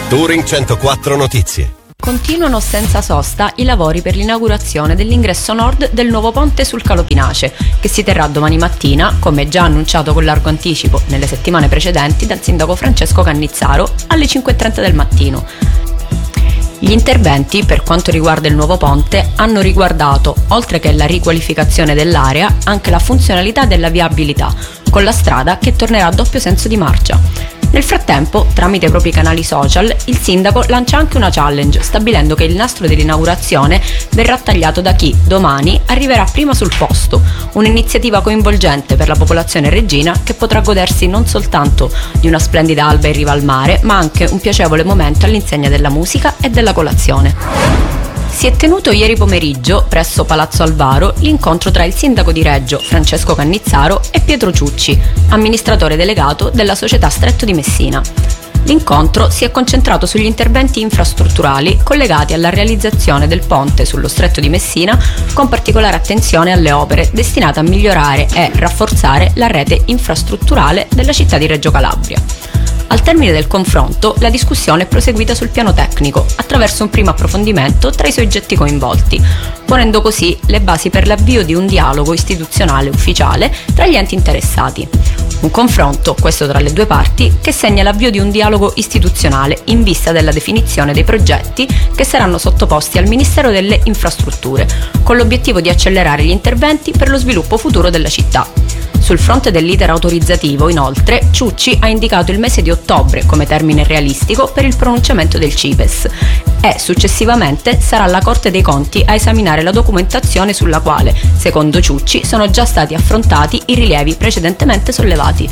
Touring 104 Notizie. Continuano senza sosta i lavori per l'inaugurazione dell'ingresso nord del nuovo ponte sul Calo Pinace, che si terrà domani mattina, come già annunciato con largo anticipo nelle settimane precedenti dal sindaco Francesco Cannizzaro, alle 5:30 del mattino. Gli interventi, per quanto riguarda il nuovo ponte, hanno riguardato, oltre che la riqualificazione dell'area, anche la funzionalità della viabilità, con la strada che tornerà a doppio senso di marcia. Nel frattempo, tramite i propri canali social, il sindaco lancia anche una challenge, stabilendo che il nastro dell'inaugurazione verrà tagliato da chi, domani, arriverà prima sul posto. Un'iniziativa coinvolgente per la popolazione reggina che potrà godersi non soltanto di una splendida alba in riva al mare, ma anche un piacevole momento all'insegna della musica e della colazione. Si è tenuto ieri pomeriggio, presso Palazzo Alvaro, l'incontro tra il sindaco di Reggio, Francesco Cannizzaro, e Pietro Ciucci, amministratore delegato della società Stretto di Messina. L'incontro si è concentrato sugli interventi infrastrutturali collegati alla realizzazione del ponte sullo Stretto di Messina, con particolare attenzione alle opere destinate a migliorare e rafforzare la rete infrastrutturale della città di Reggio Calabria. Al termine del confronto, la discussione è proseguita sul piano tecnico, attraverso un primo approfondimento tra i soggetti coinvolti, ponendo così le basi per l'avvio di un dialogo istituzionale ufficiale tra gli enti interessati. Un confronto, questo tra le due parti, che segna l'avvio di un dialogo istituzionale in vista della definizione dei progetti che saranno sottoposti al Ministero delle Infrastrutture, con l'obiettivo di accelerare gli interventi per lo sviluppo futuro della città. Sul fronte dell'iter autorizzativo, inoltre, Ciucci ha indicato il mese di ottobre come termine realistico per il pronunciamento del CIPES e successivamente sarà la Corte dei Conti a esaminare la documentazione sulla quale, secondo Ciucci, sono già stati affrontati i rilievi precedentemente sollevati.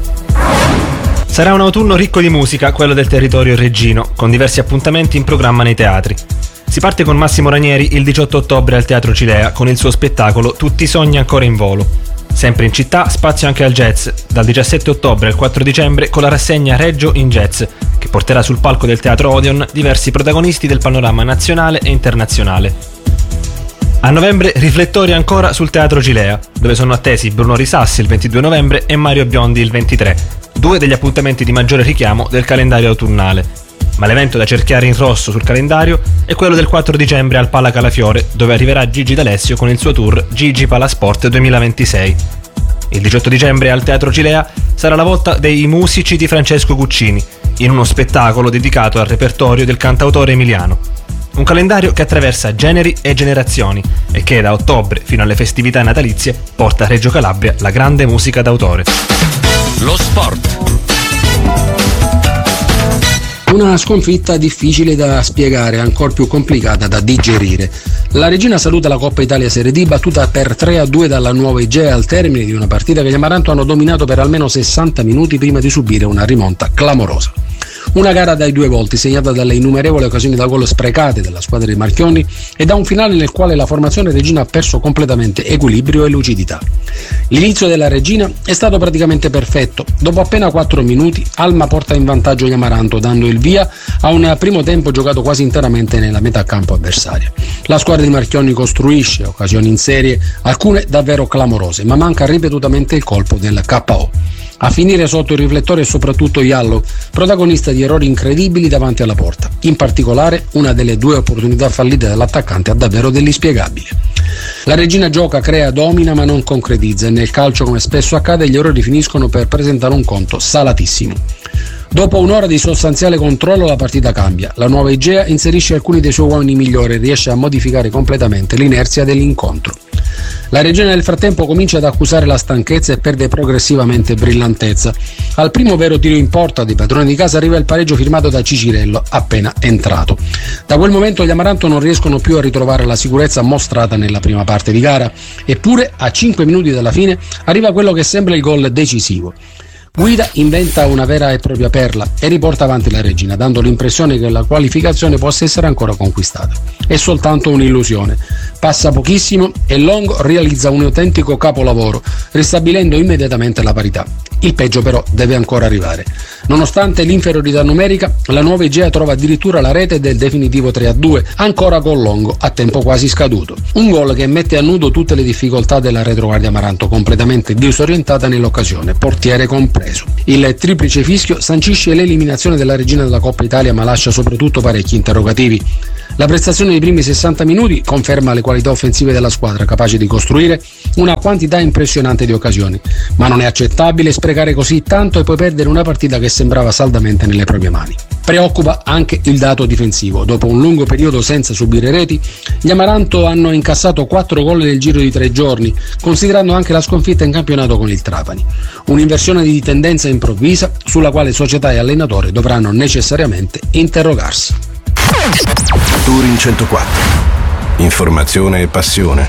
Sarà un autunno ricco di musica, quello del territorio reggino, con diversi appuntamenti in programma nei teatri. Si parte con Massimo Ranieri il 18 ottobre al Teatro Cilea con il suo spettacolo Tutti i sogni ancora in volo. Sempre in città, spazio anche al jazz, dal 17 ottobre al 4 dicembre con la rassegna Reggio in Jazz, che porterà sul palco del Teatro Odeon diversi protagonisti del panorama nazionale e internazionale. A novembre riflettori ancora sul Teatro Cilea, dove sono attesi Bruno Risassi il 22 novembre e Mario Biondi il 23, due degli appuntamenti di maggiore richiamo del calendario autunnale. Ma l'evento da cerchiare in rosso sul calendario è quello del 4 dicembre al Pala Calafiore, dove arriverà Gigi D'Alessio con il suo tour Gigi Palasport 2026. Il 18 dicembre al Teatro Cilea sarà la volta dei Musici di Francesco Guccini, in uno spettacolo dedicato al repertorio del cantautore emiliano. Un calendario che attraversa generi e generazioni e che da ottobre fino alle festività natalizie porta a Reggio Calabria la grande musica d'autore. Lo sport. Una sconfitta difficile da spiegare, ancora più complicata da digerire. La Regina saluta la Coppa Italia Serie D battuta per 3-2 dalla Nuova Igea al termine di una partita che gli Amaranto hanno dominato per almeno 60 minuti prima di subire una rimonta clamorosa. Una gara dai due volti, segnata dalle innumerevoli occasioni da gol sprecate della squadra di Marchionni e da un finale nel quale la formazione Regina ha perso completamente equilibrio e lucidità. L'inizio della Regina è stato praticamente perfetto. Dopo appena 4 minuti, Alma porta in vantaggio gli Amaranto, dando il via a un primo tempo giocato quasi interamente nella metà campo avversaria. La squadra di Marchionni costruisce occasioni in serie, alcune davvero clamorose, ma manca ripetutamente il colpo del KO. A finire sotto il riflettore è soprattutto Iallo, protagonista di errori incredibili davanti alla porta. In particolare, una delle due opportunità fallite dall'attaccante ha davvero dell'inspiegabile. La Regina gioca, crea, domina ma non concretizza e nel calcio, come spesso accade, gli errori finiscono per presentare un conto salatissimo. Dopo un'ora di sostanziale controllo la partita cambia. La Nuova Igea inserisce alcuni dei suoi uomini migliori e riesce a modificare completamente l'inerzia dell'incontro. La Regina nel frattempo comincia ad accusare la stanchezza e perde progressivamente brillantezza. Al primo vero tiro in porta dei padroni di casa arriva il pareggio firmato da Cicirello, appena entrato. Da quel momento gli Amaranto non riescono più a ritrovare la sicurezza mostrata nella prima parte di gara, eppure a 5 minuti dalla fine arriva quello che sembra il gol decisivo. Guida inventa una vera e propria perla e riporta avanti la Regina, dando l'impressione che la qualificazione possa essere ancora conquistata. È soltanto un'illusione. Passa pochissimo e Longo realizza un autentico capolavoro, ristabilendo immediatamente la parità. Il peggio però deve ancora arrivare. Nonostante l'inferiorità numerica, la nuova Igea trova addirittura la rete del definitivo 3-2, ancora con Longo a tempo quasi scaduto. Un gol che mette a nudo tutte le difficoltà della retroguardia Amaranto, completamente disorientata nell'occasione, portiere compreso. Il triplice fischio sancisce l'eliminazione della regina della Coppa Italia, ma lascia soprattutto parecchi interrogativi. La prestazione dei primi 60 minuti conferma le qualità offensive della squadra, capace di costruire una quantità impressionante di occasioni, ma non è accettabile sprecare così tanto e poi perdere una partita che sembrava saldamente nelle proprie mani. Preoccupa anche il dato difensivo. Dopo un lungo periodo senza subire reti, gli Amaranto hanno incassato 4 gol nel giro di 3 giorni, considerando anche la sconfitta in campionato con il Trapani. Un'inversione di tendenza improvvisa sulla quale società e allenatore dovranno necessariamente interrogarsi. Touring 104. Informazione e passione.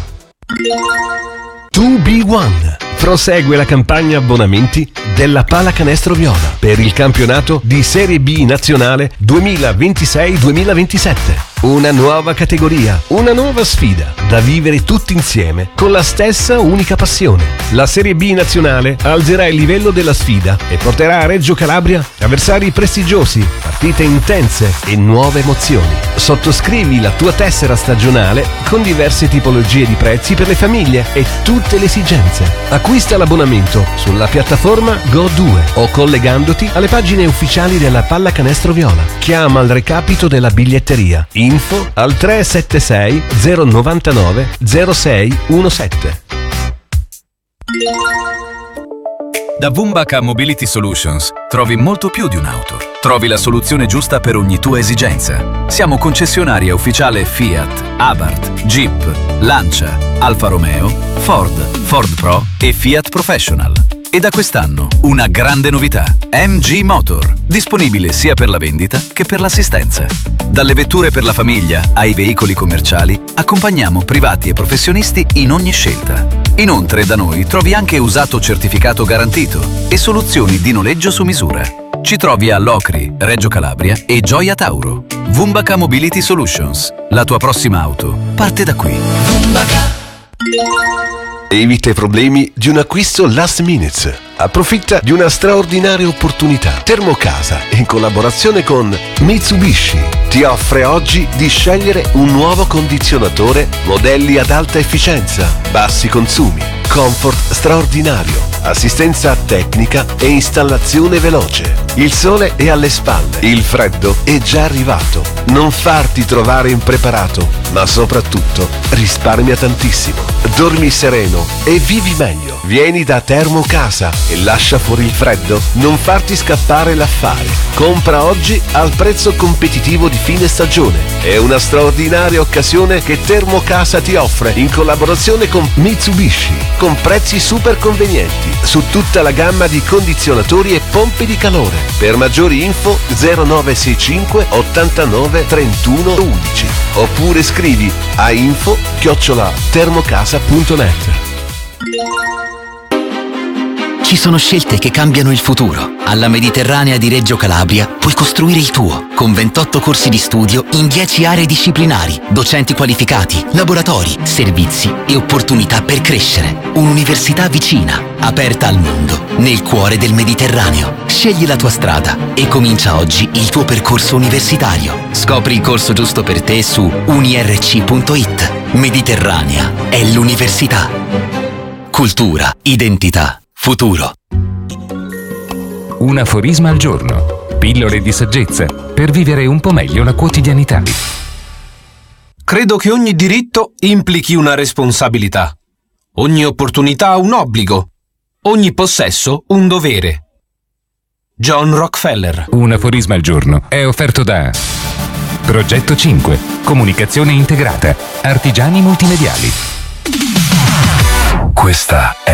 2B1. Prosegue la campagna abbonamenti della Pallacanestro Viola per il campionato di Serie B nazionale 2026-2027. Una nuova categoria, una nuova sfida da vivere tutti insieme con la stessa unica passione. La Serie B nazionale alzerà il livello della sfida e porterà a Reggio Calabria avversari prestigiosi, partite intense e nuove emozioni. Sottoscrivi la tua tessera stagionale con diverse tipologie di prezzi per le famiglie e tutte le esigenze. Acquista l'abbonamento sulla piattaforma Go2 o collegandoti alle pagine ufficiali della Pallacanestro Viola. Chiama al recapito della biglietteria. Info al 376 099 0617. Da Wumbaca Mobility Solutions trovi molto più di un'auto. Trovi la soluzione giusta per ogni tua esigenza. Siamo concessionaria ufficiale Fiat, Abarth, Jeep, Lancia, Alfa Romeo, Ford Pro e Fiat Professional. E da quest'anno una grande novità: MG Motor, disponibile sia per la vendita che per l'assistenza. Dalle vetture per la famiglia ai veicoli commerciali, accompagniamo privati e professionisti in ogni scelta. Inoltre da noi trovi anche usato certificato garantito e soluzioni di noleggio su misura. Ci trovi a Locri, Reggio Calabria e Gioia Tauro. Wumbaca Mobility Solutions. La tua prossima auto parte da qui. Evita i problemi di un acquisto last minute. Approfitta di una straordinaria opportunità. Termocasa, in collaborazione con Mitsubishi, ti offre oggi di scegliere un nuovo condizionatore, modelli ad alta efficienza, bassi consumi, comfort straordinario, assistenza tecnica e installazione veloce. Il sole è alle spalle, il freddo è già arrivato. Non farti trovare impreparato, ma soprattutto risparmia tantissimo. Dormi sereno e vivi meglio. Vieni da Termocasa e lascia fuori il freddo. Non farti scappare l'affare. Compra oggi al prezzo competitivo di fine stagione. È una straordinaria occasione che Termocasa ti offre in collaborazione con Mitsubishi, con prezzi super convenienti su tutta la gamma di condizionatori e pompe di calore. Per maggiori info 0965 89 31 11 oppure scrivi a info@termocasa.net. Ci sono scelte che cambiano il futuro. Alla Mediterranea di Reggio Calabria puoi costruire il tuo, con 28 corsi di studio in 10 aree disciplinari, docenti qualificati, laboratori, servizi e opportunità per crescere. Un'università vicina, aperta al mondo, nel cuore del Mediterraneo. Scegli la tua strada e comincia oggi il tuo percorso universitario. Scopri il corso giusto per te su unirc.it. Mediterranea è l'università. Cultura, identità, futuro. Un aforisma al giorno. Pillole di saggezza per vivere un po' meglio la quotidianità. Credo che ogni diritto implichi una responsabilità. Ogni opportunità un obbligo. Ogni possesso un dovere. John Rockefeller. Un aforisma al giorno è offerto da Progetto 5. Comunicazione integrata. Artigiani multimediali. Questa è